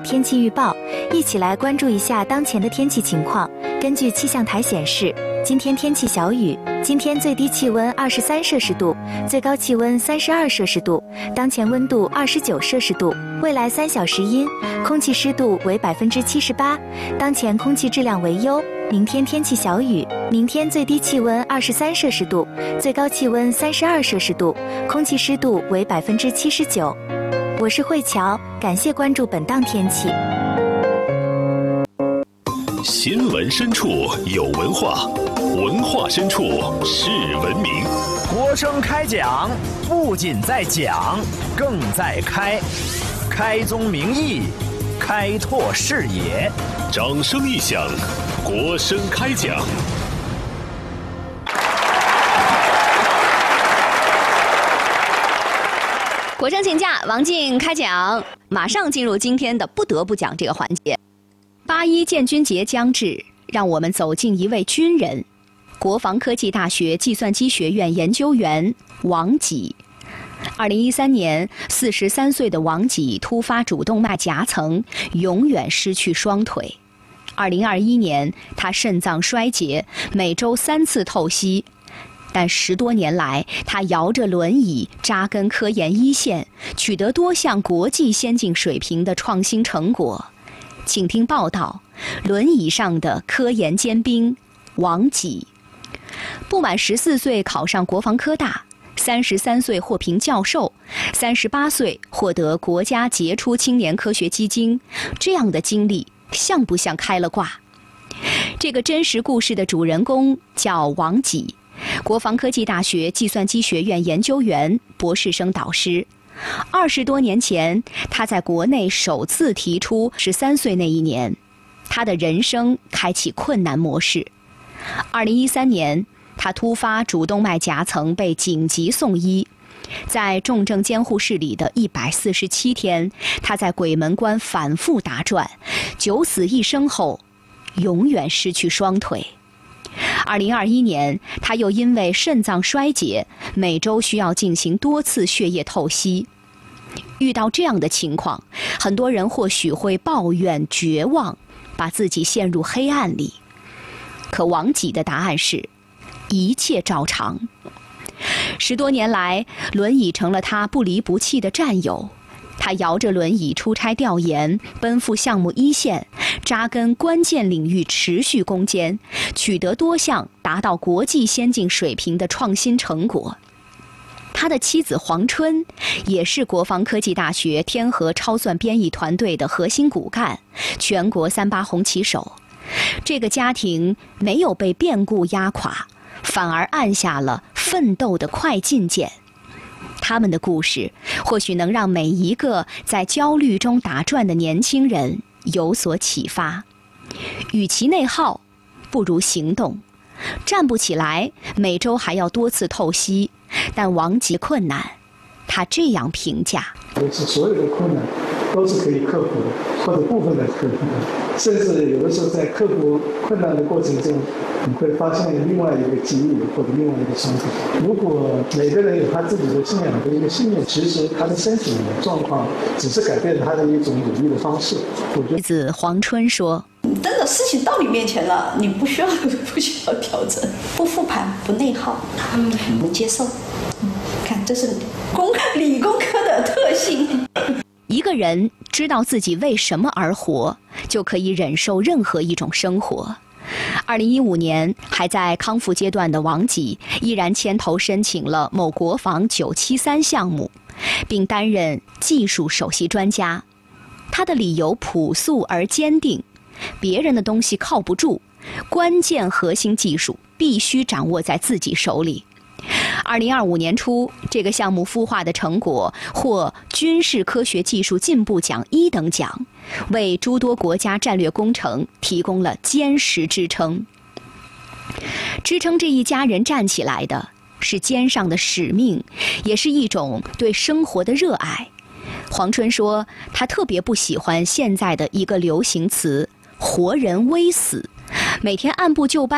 天气预报，一起来关注一下当前的天气情况。根据气象台显示，今天天气小雨，今天最低气温23摄氏度，最高气温32摄氏度，当前温度29摄氏度，未来3小时阴，空气湿度为78%，当前空气质量为优。明天天气小雨，明天最低气温23摄氏度，最高气温32摄氏度，空气湿度为79%。我是慧乔，感谢关注本档天气。 新闻深处有文化，文化深处是文明。 国声开讲，不仅在讲，更在开。开宗明义，开拓视野。 掌声一响，国声开讲。 国声请假，王静开讲。马上进入今天的不得不讲这个环节。8·1建军节将至，让我们走进一位军人——国防科技大学计算机学院研究员王吉。2013年，43岁的王吉突发主动脉夹层，永远失去双腿。2021年，他肾脏衰竭，每周3次透析。但10多年来，他摇着轮椅扎根科研一线，取得多项国际先进水平的创新成果。请听报道：轮椅上的科研尖兵王吉，不满14岁考上国防科大，33岁获评教授，38岁获得国家杰出青年科学基金，这样的经历像不像开了挂？这个真实故事的主人公叫王吉，国防科技大学计算机学院研究员、博士生导师。20多年前，他在国内首次提出13岁那一年，他的人生开启困难模式。2013年，他突发主动脉夹层被紧急送医，在重症监护室里的147天，他在鬼门关反复打转，9死1生后，永远失去双腿。2021年，他又因为肾脏衰竭，每周需要进行多次血液透析。遇到这样的情况，很多人或许会抱怨绝望，把自己陷入黑暗里。可王吉的答案是，一切照常。10多年来，轮椅成了他不离不弃的战友。他摇着轮椅出差调研，奔赴项目一线，扎根关键领域，持续攻坚，取得多项达到国际先进水平的创新成果。他的妻子黄春也是国防科技大学天河超算编译团队的核心骨干，全国38红旗手。这个家庭没有被变故压垮，反而按下了奋斗的快进键。他们的故事或许能让每一个在焦虑中打转的年轻人有所启发。与其内耗，不如行动。站不起来，每周还要多次透析，但王吉困难，他这样评价： 是所有的困难都是可以克服的，或者部分的克服的，甚至有的时候在克服困难的过程中，你会发现另外一个机遇或者另外一个商机。如果每个人有他自己的信仰的一个信念，其实他的身体状况只是改变他的一种努力的方式。 妻子黄春说： 真的事情到你面前了，你不需要调整，不复盘，不内耗，能接受。看，这是理工科的特性。 一个人知道自己为什么而活，就可以忍受任何一种生活。2015年，还在康复阶段的王吉依然牵头申请了某国防973项目，并担任技术首席专家。他的理由朴素而坚定：别人的东西靠不住，关键核心技术必须掌握在自己手里。2025年初，这个项目孵化的成果获军事科学技术进步奖1等奖，为诸多国家战略工程提供了坚实支撑。支撑这一家人站起来的是肩上的使命，也是一种对生活的热爱。黄春说，他特别不喜欢现在的一个流行词“活人微死”，每天按部就班